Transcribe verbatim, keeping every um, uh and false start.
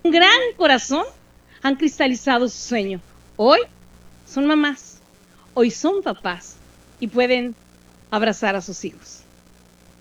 un gran corazón han cristalizado su sueño. Hoy son mamás, hoy son papás y pueden abrazar a sus hijos.